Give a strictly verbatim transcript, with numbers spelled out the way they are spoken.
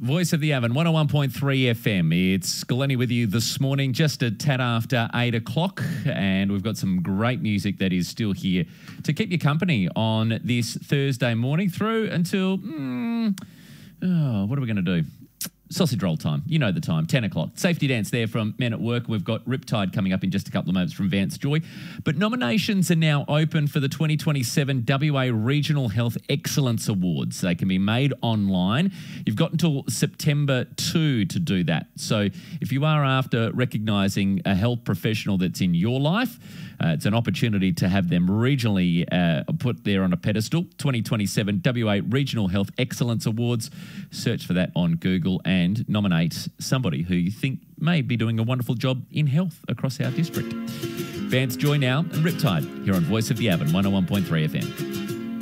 Voice of the Avon, one oh one point three F M. It's Glennie with you this morning, just a tad after eight o'clock, and we've got some great music that is still here to keep you company on this Thursday morning through until, mm, oh, what are we going to do? Sausage roll time. You know the time, ten o'clock. Safety dance there from Men at Work. We've got Riptide coming up in just a couple of moments from Vance Joy. But nominations are now open for the twenty twenty-seven W A Regional Health Excellence Awards. They can be made online. You've got until September second to do that. So if you are after recognising a health professional that's in your life, uh, it's an opportunity to have them regionally uh, put there on a pedestal. twenty twenty-seven W A Regional Health Excellence Awards. Search for that on Google and and nominate somebody who you think may be doing a wonderful job in health across our district. Vance Joy now and Riptide here on Voice of the Avon, one oh one point three F M.